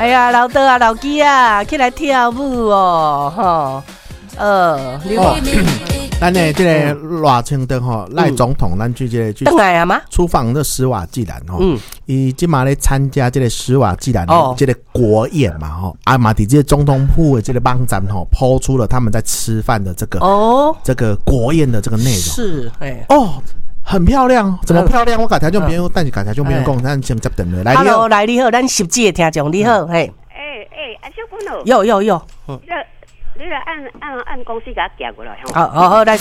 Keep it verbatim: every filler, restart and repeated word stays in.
哎呀，老德啊，老基啊，起来跳舞哦，吼，呃，你哦，咱的这个赖清德吼，赖总统，咱去这个去回来啊吗？ 出访的史瓦济兰吼， 嗯， 伊今嘛咧参加这个史瓦济兰哦这个国宴嘛吼，啊嘛伫这个总统府的这个网站吼，抛出了他们在吃饭的这个哦， 这个国宴的这个内容， 是，哎， 哦。很漂亮，怎么漂亮？我改条就别用，但是改条就别用讲，咱先接等的来。 Hello， 来你好，咱十集的听众你好，嘿， 哎哎，啊小朋友， 有有有，嗯， 你来你来按按按公司给他寄过来吼。 好好好，来